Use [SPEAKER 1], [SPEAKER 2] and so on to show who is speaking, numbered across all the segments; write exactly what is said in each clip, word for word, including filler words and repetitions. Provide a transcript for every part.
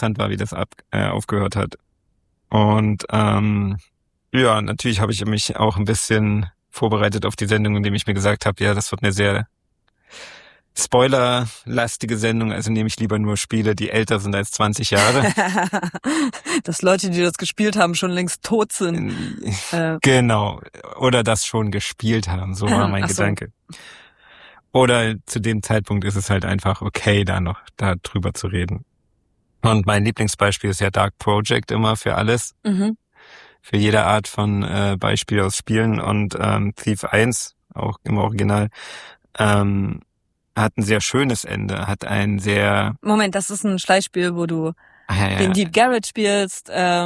[SPEAKER 1] Zustand war, wie das ab, äh, aufgehört hat. Und ähm, ja, natürlich habe ich mich auch ein bisschen vorbereitet auf die Sendung, indem ich mir gesagt habe, ja, das wird eine sehr spoilerlastige Sendung, also nehme ich lieber nur Spiele, die älter sind als zwanzig Jahre.
[SPEAKER 2] Dass Leute, die das gespielt haben, schon längst tot sind.
[SPEAKER 1] Äh. Genau. Oder das schon gespielt haben, so war mein
[SPEAKER 2] Ach so.
[SPEAKER 1] Gedanke. Oder zu dem Zeitpunkt ist es halt einfach okay, da noch da drüber zu reden. Und mein Lieblingsbeispiel ist ja Dark Project immer für alles.
[SPEAKER 2] Mhm.
[SPEAKER 1] Für jede Art von äh, Beispiel aus Spielen. Und ähm, Thief eins, auch im Original, ähm, hat ein sehr schönes Ende, hat ein sehr...
[SPEAKER 2] Moment, das ist ein Schleichspiel, wo du
[SPEAKER 1] ah, ja, ja.
[SPEAKER 2] den Deep Garrett spielst,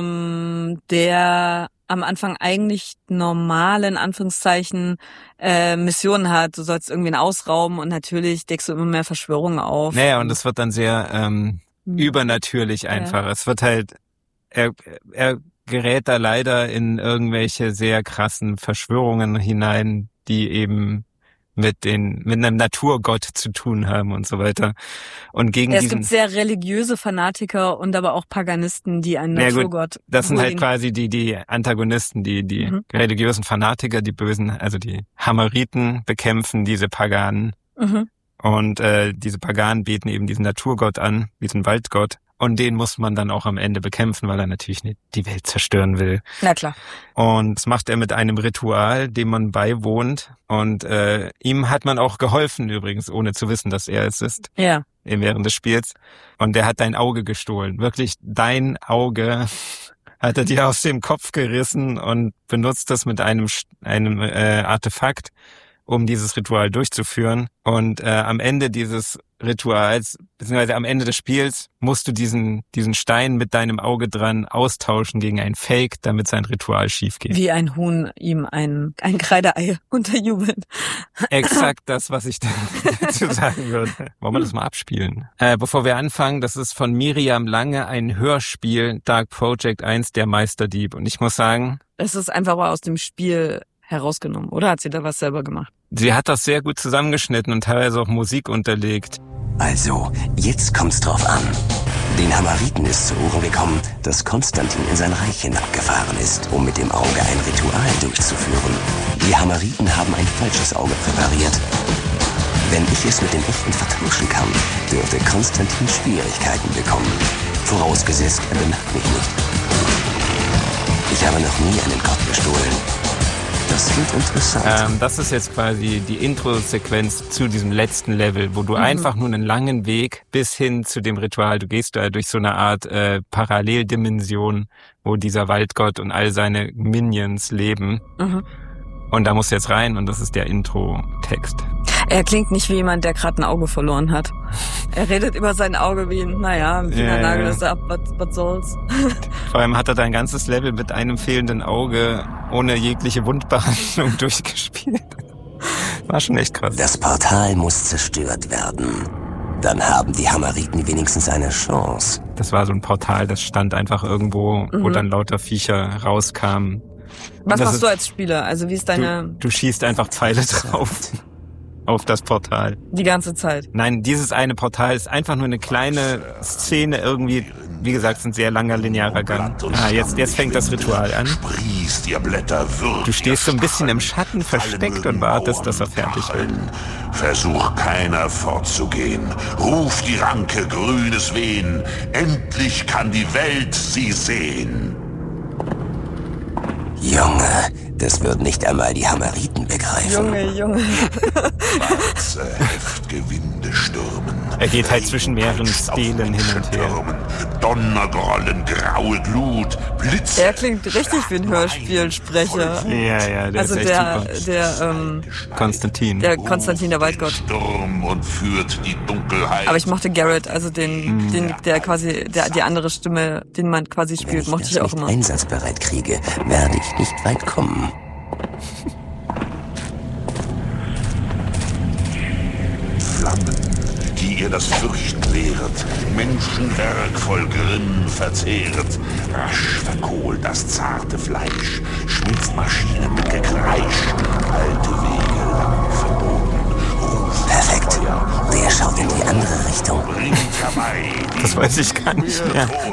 [SPEAKER 2] ähm, der am Anfang eigentlich normale, in Anführungszeichen, äh, Missionen hat. Du sollst irgendwen ausrauben und natürlich deckst du immer mehr Verschwörungen auf.
[SPEAKER 1] Naja, und es wird dann sehr ähm, hm. übernatürlich einfach. Ja. Es wird halt... Er, er gerät da leider in irgendwelche sehr krassen Verschwörungen hinein, die eben mit den mit einem Naturgott zu tun haben und so weiter. Und gegen
[SPEAKER 2] ja, es
[SPEAKER 1] diesen,
[SPEAKER 2] gibt sehr religiöse Fanatiker und aber auch Paganisten, die einen
[SPEAKER 1] ja,
[SPEAKER 2] Naturgott...
[SPEAKER 1] Gut, das sind halt quasi die die Antagonisten, die die mhm. religiösen Fanatiker, die Bösen, also die Hammeriten bekämpfen diese Paganen.
[SPEAKER 2] Mhm.
[SPEAKER 1] Und äh, diese Paganen beten eben diesen Naturgott an, diesen Waldgott. Und den muss man dann auch am Ende bekämpfen, weil er natürlich nicht die Welt zerstören will.
[SPEAKER 2] Na klar.
[SPEAKER 1] Und das macht er mit einem Ritual, dem man beiwohnt. Und äh, ihm hat man auch geholfen übrigens, ohne zu wissen, dass er es ist.
[SPEAKER 2] Ja.
[SPEAKER 1] Während des Spiels. Und der hat dein Auge gestohlen. Wirklich dein Auge hat er dir aus dem Kopf gerissen und benutzt das mit einem einem äh, Artefakt, um dieses Ritual durchzuführen. Und äh, am Ende dieses Rituals, beziehungsweise am Ende des Spiels, musst du diesen diesen Stein mit deinem Auge dran austauschen gegen ein Fake, damit sein Ritual schief geht.
[SPEAKER 2] Wie ein Huhn ihm ein, ein Kreideei unterjubelt.
[SPEAKER 1] Exakt das, was ich dazu sagen würde. Wollen wir das mal abspielen? Äh, bevor wir anfangen, das ist von Miriam Lange ein Hörspiel, Dark Project eins, der Meisterdieb. Und ich muss sagen...
[SPEAKER 2] Es ist einfach aus dem Spiel herausgenommen, oder hat sie da was selber gemacht?
[SPEAKER 1] Sie hat das sehr gut zusammengeschnitten und teilweise auch Musik unterlegt.
[SPEAKER 3] Also, jetzt kommt's drauf an. Den Hammeriten ist zu Ohren gekommen, dass Konstantin in sein Reich hinabgefahren ist, um mit dem Auge ein Ritual durchzuführen. Die Hammeriten haben ein falsches Auge präpariert. Wenn ich es mit dem echten vertauschen kann, dürfte Konstantin Schwierigkeiten bekommen. Vorausgesetzt, er bemerkt mich nicht. Ich habe noch nie einen Gott bestohlen. Das klingt interessant.
[SPEAKER 1] Ähm, das ist jetzt quasi die Intro-Sequenz zu diesem letzten Level, wo du mhm. einfach nur einen langen Weg bis hin zu dem Ritual, du gehst da durch so eine Art äh, Paralleldimension, wo dieser Waldgott und all seine Minions leben.
[SPEAKER 2] Mhm.
[SPEAKER 1] Und da musst du jetzt rein und das ist der Intro-Text.
[SPEAKER 2] Er klingt nicht wie jemand, der gerade ein Auge verloren hat. Er redet über sein Auge wie, naja, ein Fingernagel ist ab, was, was soll's.
[SPEAKER 1] Vor allem hat er dein ganzes Level mit einem fehlenden Auge ohne jegliche Wundbehandlung durchgespielt. War schon echt krass.
[SPEAKER 3] Das Portal muss zerstört werden. Dann haben die Hammeriten wenigstens eine Chance.
[SPEAKER 1] Das war so ein Portal, das stand einfach irgendwo, mhm. wo dann lauter Viecher rauskamen.
[SPEAKER 2] Was machst ist, du als Spieler? Also wie ist deine...
[SPEAKER 1] Du, du schießt einfach Pfeile drauf. Auf das Portal.
[SPEAKER 2] Die ganze Zeit?
[SPEAKER 1] Nein, dieses eine Portal ist einfach nur eine kleine Szene irgendwie, wie gesagt, es ist ein sehr langer linearer Gang. Ah, jetzt, jetzt fängt das Ritual an. Du stehst so ein bisschen im Schatten versteckt und wartest, dass er fertig wird.
[SPEAKER 4] Versuch keiner fortzugehen. Ruf die Ranke grünes Wehen. Endlich kann die Welt sie sehen.
[SPEAKER 3] Junge, das wird nicht einmal die Hammeriten begreifen.
[SPEAKER 2] Junge, Junge.
[SPEAKER 4] Schwarze Heftgewinde stürmen.
[SPEAKER 1] Er geht halt zwischen mehreren Stelen hin und her.
[SPEAKER 4] Donnergrollen, graue Glut, Blitze.
[SPEAKER 2] Er klingt richtig wie ein Hörspielsprecher.
[SPEAKER 1] Ja, ja, der
[SPEAKER 2] also
[SPEAKER 1] ist echt
[SPEAKER 2] der,
[SPEAKER 1] super.
[SPEAKER 2] der, ähm...
[SPEAKER 1] Konstantin.
[SPEAKER 2] Der Konstantin, der Waldgott.
[SPEAKER 4] Sturm und führt die Dunkelheit.
[SPEAKER 2] Aber ich mochte Garrett, also den, mm. den, der quasi, der, die andere Stimme, den man quasi spielt, mochte ich auch immer.
[SPEAKER 3] Wenn ich das nicht einsatzbereit kriege, werde ich nicht weit kommen.
[SPEAKER 4] Flammen, die ihr das Fürchten lehret, Menschenwerk voll Grimm verzehret. Rasch verkohlt das zarte Fleisch, schmilzt Maschinen mit Gekreisch, alte Wege lang verboten. Ruft
[SPEAKER 3] perfekt. Der schaut in die andere Richtung.
[SPEAKER 4] Bringt herbei,
[SPEAKER 1] das weiß ich gar nicht mehr.